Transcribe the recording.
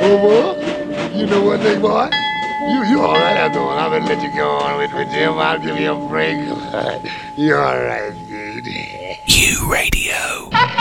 Over. You know what, big boy? You all right after all. I'm gonna let you go on with Jim. I'll give you a break. You all right, dude? U Radio.